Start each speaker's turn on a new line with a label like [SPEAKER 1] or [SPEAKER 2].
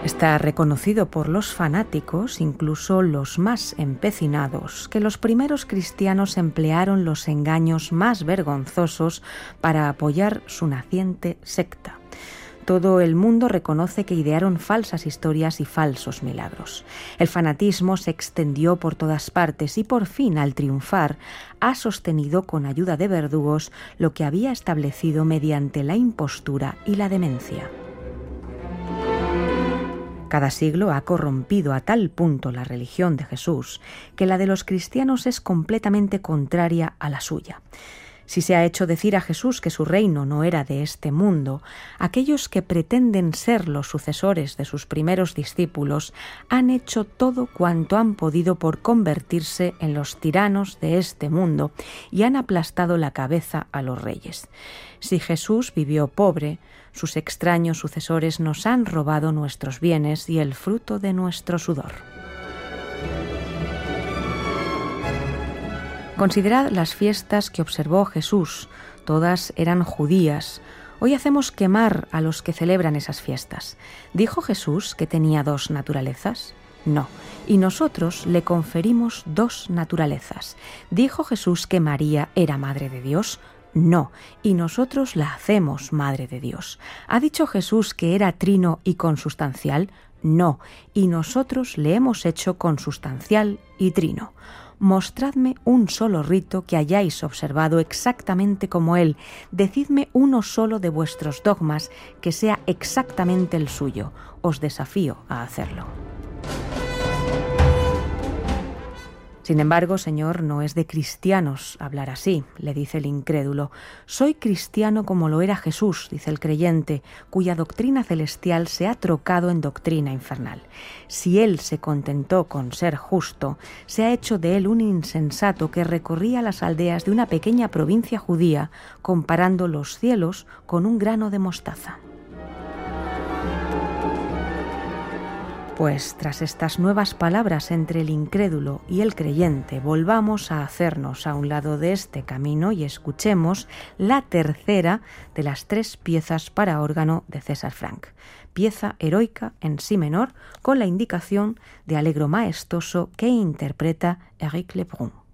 [SPEAKER 1] Está reconocido por los fanáticos, incluso los más empecinados, que los primeros cristianos emplearon los engaños más vergonzosos para apoyar su naciente secta. Todo el mundo reconoce que idearon falsas historias y falsos milagros. El fanatismo se extendió por todas partes y por fin, al triunfar, ha sostenido con ayuda de verdugos lo que había establecido mediante la impostura y la demencia. Cada siglo ha corrompido a tal punto la religión de Jesús que la de los cristianos es completamente contraria a la suya. Si se ha hecho decir a Jesús que su reino no era de este mundo, aquellos que pretenden ser los sucesores de sus primeros discípulos han hecho todo cuanto han podido por convertirse en los tiranos de este mundo y han aplastado la cabeza a los reyes. Si Jesús vivió pobre, sus extraños sucesores nos han robado nuestros bienes y el fruto de nuestro sudor. Considerad las fiestas que observó Jesús, todas eran judías. Hoy hacemos quemar a los que celebran esas fiestas. ¿Dijo Jesús que tenía dos naturalezas? No, y nosotros le conferimos dos naturalezas. ¿Dijo Jesús que María era madre de Dios? No, y nosotros la hacemos madre de Dios. ¿Ha dicho Jesús que era trino y consustancial? No, y nosotros le hemos hecho consustancial y trino. Mostradme un solo rito que hayáis observado exactamente como él. Decidme uno solo de vuestros dogmas que sea exactamente el suyo. Os desafío a hacerlo. Sin embargo, Señor, no es de cristianos hablar así, le dice el incrédulo. Soy cristiano como lo era Jesús, dice el creyente, cuya doctrina celestial se ha trocado en doctrina infernal. Si él se contentó con ser justo, se ha hecho de él un insensato que recorría las aldeas de una pequeña provincia judía, comparando los cielos con un grano de mostaza. Pues tras estas nuevas palabras entre el incrédulo y el creyente, volvamos a hacernos a un lado de este camino y escuchemos la tercera de las 3 piezas para órgano de César Franck, pieza heroica en si menor con la indicación de allegro maestoso que interpreta Éric Lebrun.